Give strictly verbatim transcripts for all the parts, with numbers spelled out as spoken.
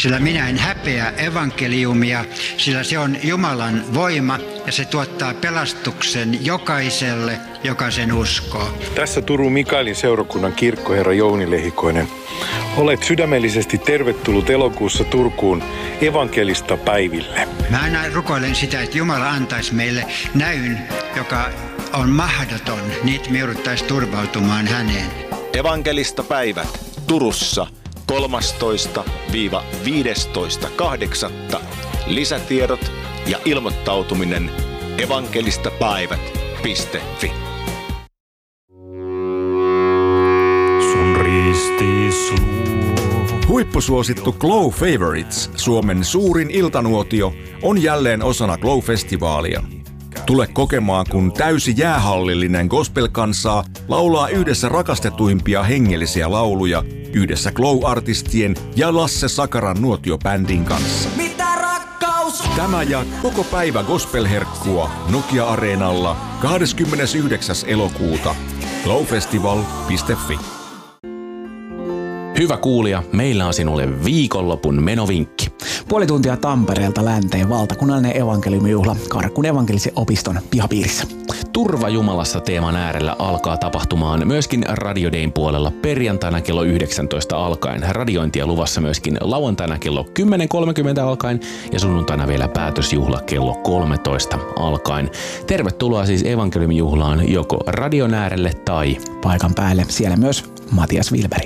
sillä minä en häpeä evankeliumia, sillä se on Jumalan voima ja se tuottaa pelastuksen jokaiselle, joka sen uskoo. Tässä Turun Mikaelin seurakunnan kirkkoherra Jouni Lehikoinen. Olet sydämellisesti tervetullut elokuussa Turkuun evankelista päiville. Mä aina rukoilen sitä, että Jumala antaisi meille näyn, joka on mahdoton, niin että me jouduttaisiin turvautumaan häneen. Evankelista päivät Turussa kolmastoista viidestoista kahdeksatta Lisätiedot ja ilmoittautuminen evankelistapäivät piste fi. Sun ristis luo. Huippusuosittu Glow Favorites, Suomen suurin iltanuotio, on jälleen osana Glow-festivaalia. Tule kokemaan, kun täysi jäähallillinen gospel-kansaa laulaa yhdessä rakastetuimpia hengellisiä lauluja yhdessä Glow-artistien ja Lasse Sakaran nuotiobändin kanssa. Mitä rakkaus? Tämä ja koko päivä gospel-herkkua Nokia-areenalla kahdeskymmenesyhdeksäs elokuuta. glowfestival piste fi. Hyvä kuulija, meillä on sinulle viikonlopun menovinkki. Puoli tuntia Tampereelta länteen valtakunnallinen evankeliumijuhla Karkkun evankelisen opiston pihapiirissä. Turva Jumalassa -teeman äärellä alkaa tapahtumaan myöskin Radio Dayn puolella perjantaina kello yhdeksäntoista alkaen. Radiointia luvassa myöskin lauantaina kello kymmenen kolmekymmentä alkaen ja sunnuntaina vielä päätösjuhla kello kolmetoista alkaen. Tervetuloa siis evankeliumijuhlaan joko radion äärelle tai paikan päälle. Siellä myös Matias Wilberi.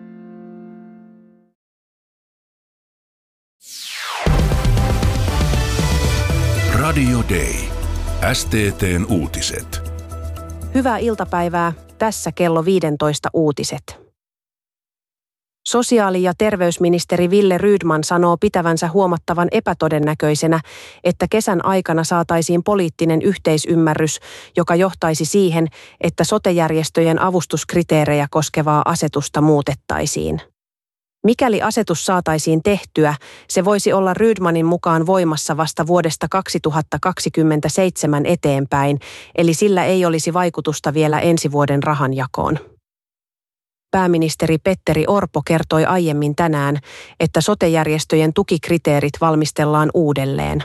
Radio Day. S T T:n uutiset. Hyvää iltapäivää. Tässä kello viisitoista uutiset. Sosiaali- ja terveysministeri Wille Rydman sanoo pitävänsä huomattavan epätodennäköisenä, että kesän aikana saataisiin poliittinen yhteisymmärrys, joka johtaisi siihen, että sote-järjestöjen avustuskriteerejä koskevaa asetusta muutettaisiin. Mikäli asetus saataisiin tehtyä, se voisi olla Rydmanin mukaan voimassa vasta vuodesta kaksituhattakaksikymmentäseitsemän eteenpäin, eli sillä ei olisi vaikutusta vielä ensi vuoden rahanjakoon. Pääministeri Petteri Orpo kertoi aiemmin tänään, että sote-järjestöjen tukikriteerit valmistellaan uudelleen.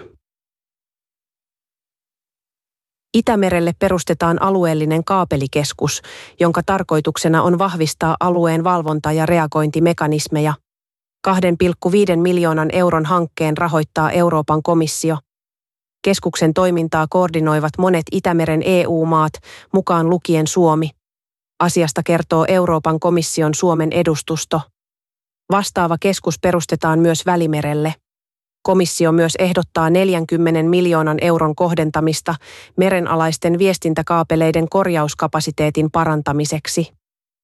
Itämerelle perustetaan alueellinen kaapelikeskus, jonka tarkoituksena on vahvistaa alueen valvonta- ja reagointimekanismeja. kahden pilkku viiden miljoonan euron hankkeen rahoittaa Euroopan komissio. Keskuksen toimintaa koordinoivat monet Itämeren E U-maat, mukaan lukien Suomi. Asiasta kertoo Euroopan komission Suomen edustusto. Vastaava keskus perustetaan myös Välimerelle. Komissio myös ehdottaa neljänkymmenen miljoonan euron kohdentamista merenalaisten viestintäkaapeleiden korjauskapasiteetin parantamiseksi.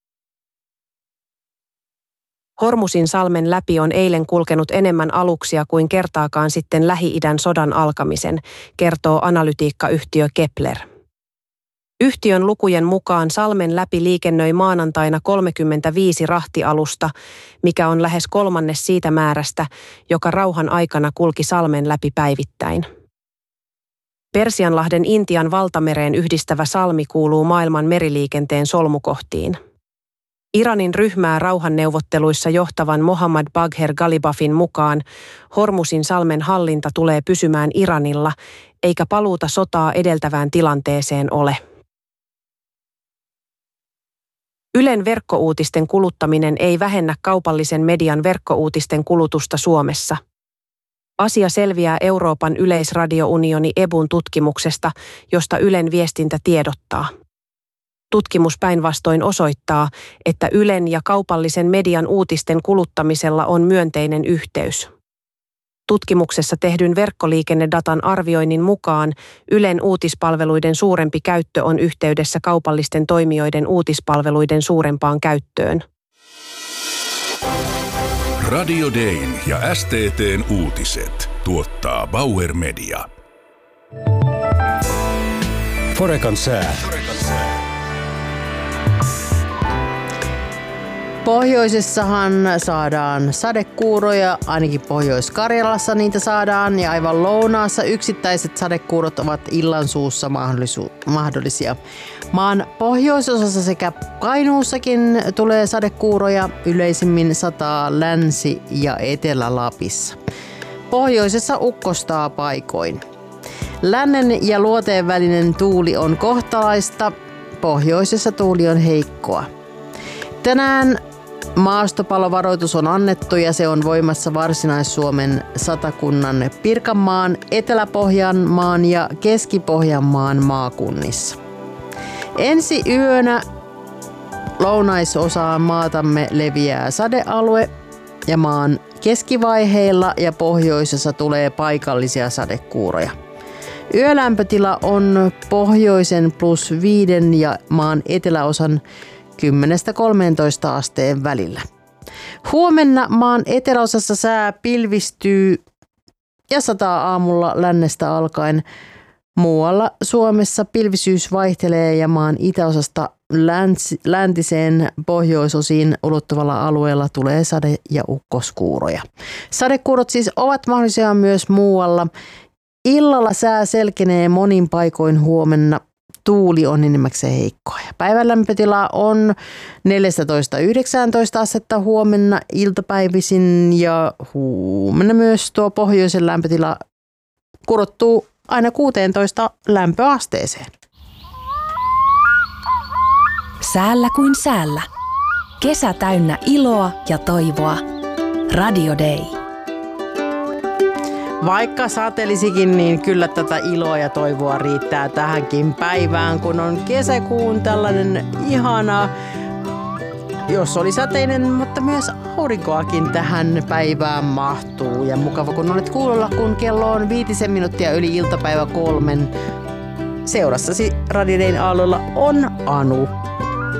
Hormusin salmen läpi on eilen kulkenut enemmän aluksia kuin kertaakaan sitten Lähi-idän sodan alkamisen, kertoo analytiikkayhtiö Kepler. Yhtiön lukujen mukaan salmen läpi liikennöi maanantaina kolmekymmentäviisi rahtialusta, mikä on lähes kolmannes siitä määrästä, joka rauhan aikana kulki salmen läpi päivittäin. Persianlahden Intian valtamereen yhdistävä salmi kuuluu maailman meriliikenteen solmukohtiin. Iranin ryhmää rauhanneuvotteluissa johtavan Mohammad Bagher Ghalibafin mukaan Hormusin salmen hallinta tulee pysymään Iranilla, eikä paluuta sotaa edeltävään tilanteeseen ole. Ylen verkkouutisten kuluttaminen ei vähennä kaupallisen median verkkouutisten kulutusta Suomessa. Asia selviää Euroopan yleisradiounioni E B U:n tutkimuksesta, josta Ylen viestintä tiedottaa. Tutkimus päinvastoin osoittaa, että Ylen ja kaupallisen median uutisten kuluttamisella on myönteinen yhteys. Tutkimuksessa tehdyn verkkoliikennedatan arvioinnin mukaan Ylen uutispalveluiden suurempi käyttö on yhteydessä kaupallisten toimijoiden uutispalveluiden suurempaan käyttöön. Radio Dayn ja S T T:n uutiset tuottaa Bauer Media. Forekan sää. Pohjoisessahan saadaan sadekuuroja, ainakin Pohjois-Karjalassa niitä saadaan, ja aivan lounaassa yksittäiset sadekuurot ovat illansuussa mahdollisia. Maan pohjoisosassa sekä Kainuussakin tulee sadekuuroja, yleisimmin sataa Länsi- ja Etelä-Lapissa. Pohjoisessa ukkostaa paikoin. Lännen ja luoteen välinen tuuli on kohtalaista, pohjoisessa tuuli on heikkoa. Tänään maastopalovaroitus on annettu ja se on voimassa Varsinais-Suomen Satakunnan, Pirkanmaan, Etelä-Pohjanmaan ja Keski-Pohjanmaan maakunnissa. Ensi yönä lounaisosaan maatamme leviää sadealue ja maan keskivaiheilla ja pohjoisessa tulee paikallisia sadekuuroja. Yölämpötila on pohjoisen plus viiden ja maan eteläosan kymmenestä kolmeentoista asteen välillä. Huomenna maan eteläosassa sää pilvistyy ja sataa aamulla lännestä alkaen. Muualla Suomessa pilvisyys vaihtelee ja maan itäosasta länsi, läntiseen pohjoisosiin ulottuvalla alueella tulee sade- ja ukkoskuuroja. Sadekuurot siis ovat mahdollisia myös muualla. Illalla sää selkenee monin paikoin huomenna. Tuuli on enimmäkseen heikkoa. Päivän lämpötila on neljätoista yhdeksäntoista astetta huomenna iltapäivisin ja huomenna myös tuo pohjoisen lämpötila kurottuu aina kuusitoista lämpöasteeseen. Säällä kuin säällä. Kesä täynnä iloa ja toivoa. Radio Day. Vaikka sateelisikin, niin kyllä tätä iloa ja toivoa riittää tähänkin päivään, kun on kesäkuun tällainen ihana, jos oli sateinen, mutta myös aurinkoakin tähän päivään mahtuu. Ja mukava, kun olet kuulolla, kun kello on viitisen minuuttia yli iltapäivä kolmen. Seurassasi Radio Dayn aalloilla on Anu.